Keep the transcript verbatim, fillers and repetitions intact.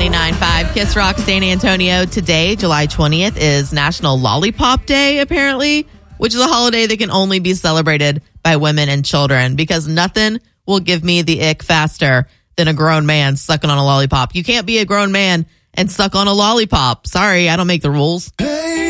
ninety-nine point five Kiss Rock San Antonio. Today, July twentieth, is National Lollipop Day, apparently, which is a holiday that can only be celebrated by women and children because nothing will give me the ick faster than a grown man sucking on a lollipop. You can't be a grown man and suck on a lollipop. Sorry, I don't make the rules.